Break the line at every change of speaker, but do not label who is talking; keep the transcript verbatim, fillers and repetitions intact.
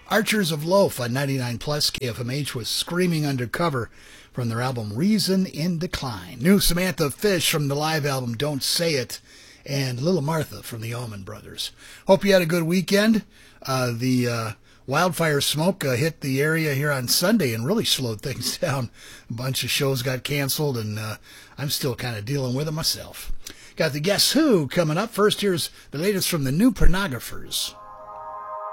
Archers of Loaf on ninety-nine plus K F M H was Screaming Undercover from their album Reason in Decline. New Samantha Fish from the live album Don't Say It, and Little Martha from the Allman Brothers. Hope you had a good weekend. Uh, the uh, wildfire smoke uh, hit the area here on Sunday and really slowed things down. A bunch of shows got canceled, and uh, I'm still kind of dealing with it myself. Got the Guess Who coming up. First, here's the latest from the New Pornographers.